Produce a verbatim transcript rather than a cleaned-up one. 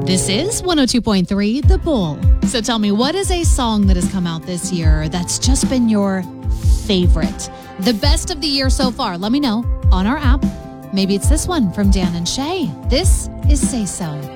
This is one oh two point three The Bull. So tell me, what is a song that has come out this year that's just been your favorite? The best of the year so far? Let me know on our app. Maybe it's this one from Dan and Shay. This is Say So.